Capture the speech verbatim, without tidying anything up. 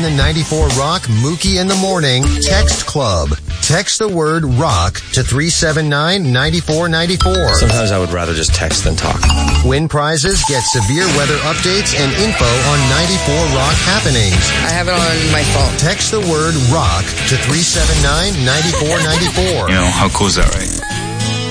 the ninety-four Rock Mookie in the Morning Text Club. Text the word rock to three seven nine, nine four nine four. Sometimes I would rather just text than talk. Win prizes, get severe weather updates, and info on ninety-four Rock happenings. I have it on my phone. Text the word rock to three seven nine, nine four nine four. You know, how cool is that, right?